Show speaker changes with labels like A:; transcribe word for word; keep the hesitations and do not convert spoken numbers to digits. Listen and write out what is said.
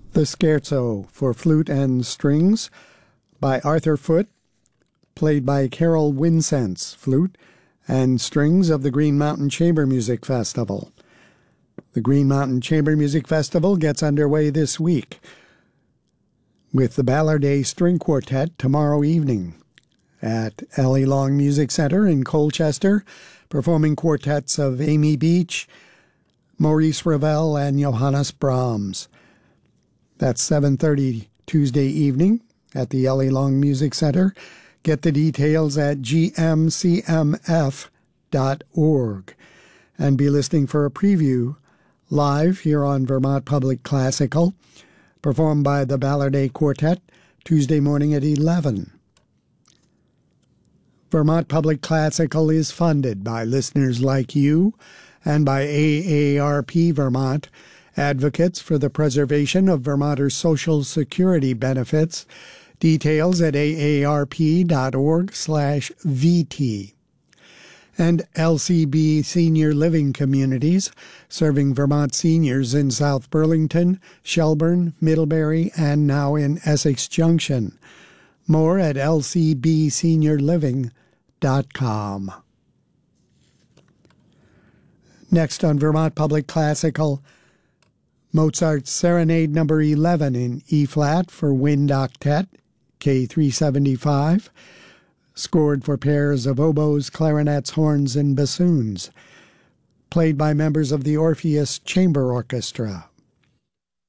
A: The Scherzo for Flute and Strings by Arthur Foote, played by Carol Winsense, flute and strings of the Green Mountain Chamber Music Festival. The Green Mountain Chamber Music Festival gets underway this week with the Ballarday String Quartet tomorrow evening at Ellie Long Music Center in Colchester, performing quartets of Amy Beach, Maurice Ravel, and Johannes Brahms. That's seven thirty Tuesday evening at the Ellie Long Music Center. Get the details at g m c m f dot org and be listening for a preview live here on Vermont Public Classical, performed by the Ballarday Quartet Tuesday morning at eleven. Vermont Public Classical is funded by listeners like you and by A A R P Vermont, advocates for the preservation of Vermonters' Social Security benefits. Details at A A R P dot org slash V T. And L C B Senior Living Communities, serving Vermont seniors in South Burlington, Shelburne, Middlebury, and now in Essex Junction. More at L C B senior living dot com. Next on Vermont Public Classical, Mozart's Serenade number eleven in E-flat for wind octet, K three seventy-five, scored for pairs of oboes, clarinets, horns, and bassoons, played by members of the Orpheus Chamber Orchestra.